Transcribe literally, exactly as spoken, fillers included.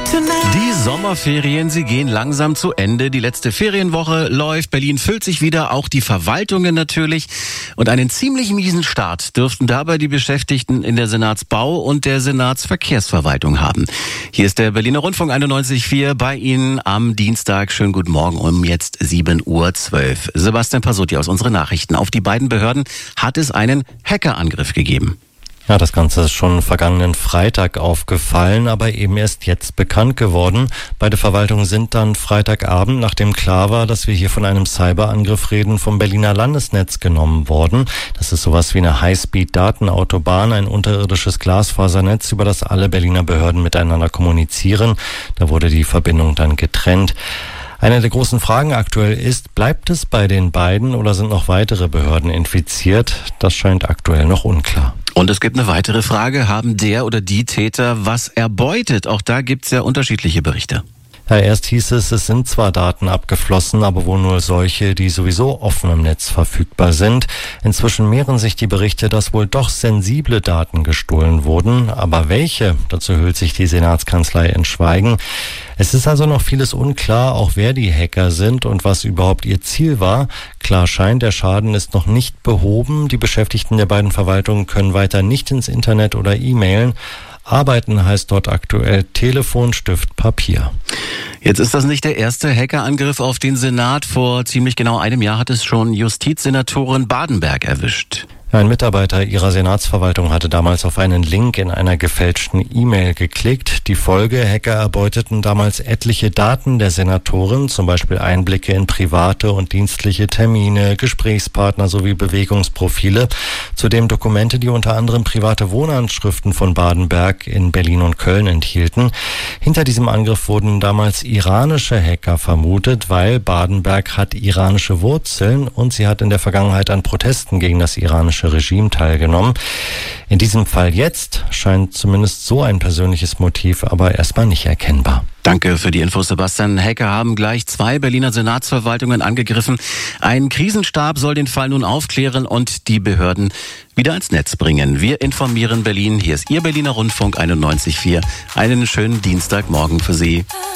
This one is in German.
Die Sommerferien, sie gehen langsam zu Ende. Die letzte Ferienwoche läuft. Berlin füllt sich wieder, auch die Verwaltungen natürlich. Und einen ziemlich miesen Start dürften dabei die Beschäftigten in der Senatsbau- und der Senatsverkehrsverwaltung haben. Hier ist der Berliner Rundfunk einundneunzig Komma vier bei Ihnen am Dienstag. Schönen guten Morgen um jetzt sieben Uhr zwölf. Sebastian Pasotti aus unseren Nachrichten. Auf die beiden Behörden hat es einen Hackerangriff gegeben. Ja, das Ganze ist schon vergangenen Freitag aufgefallen, aber eben erst jetzt bekannt geworden. Beide Verwaltungen sind dann Freitagabend, nachdem klar war, dass wir hier von einem Cyberangriff reden, vom Berliner Landesnetz genommen worden. Das ist sowas wie eine Highspeed-Datenautobahn, ein unterirdisches Glasfasernetz, über das alle Berliner Behörden miteinander kommunizieren. Da wurde die Verbindung dann getrennt. Eine der großen Fragen aktuell ist, bleibt es bei den beiden oder sind noch weitere Behörden infiziert? Das scheint aktuell noch unklar. Und es gibt eine weitere Frage, haben der oder die Täter was erbeutet? Auch da gibt es ja unterschiedliche Berichte. Ja, erst hieß es, es sind zwar Daten abgeflossen, aber wohl nur solche, die sowieso offen im Netz verfügbar sind. Inzwischen mehren sich die Berichte, dass wohl doch sensible Daten gestohlen wurden. Aber welche? Dazu hüllt sich die Senatskanzlei in Schweigen. Es ist also noch vieles unklar, auch wer die Hacker sind und was überhaupt ihr Ziel war. Klar scheint, der Schaden ist noch nicht behoben. Die Beschäftigten der beiden Verwaltungen können weiter nicht ins Internet oder E-Mailen. Arbeiten heißt dort aktuell Telefon, Stift, Papier. Jetzt ist das nicht der erste Hackerangriff auf den Senat. Vor ziemlich genau einem Jahr hat es schon Justizsenatorin Badenberg erwischt. Ein Mitarbeiter ihrer Senatsverwaltung hatte damals auf einen Link in einer gefälschten E-Mail geklickt. Die Folge: Hacker erbeuteten damals etliche Daten der Senatorin, zum Beispiel Einblicke in private und dienstliche Termine, Gesprächspartner sowie Bewegungsprofile. Zudem Dokumente, die unter anderem private Wohnanschriften von Badenberg in Berlin und Köln enthielten. Hinter diesem Angriff wurden damals iranische Hacker vermutet, weil Badenberg hat iranische Wurzeln und sie hat in der Vergangenheit an Protesten gegen das iranische Regime teilgenommen. In diesem Fall jetzt scheint zumindest so ein persönliches Motiv aber erstmal nicht erkennbar. Danke für die Infos, Sebastian. Hacker haben gleich zwei Berliner Senatsverwaltungen angegriffen. Ein Krisenstab soll den Fall nun aufklären und die Behörden wieder ins Netz bringen. Wir informieren Berlin. Hier ist Ihr Berliner Rundfunk einundneunzig Komma vier. Einen schönen Dienstagmorgen für Sie.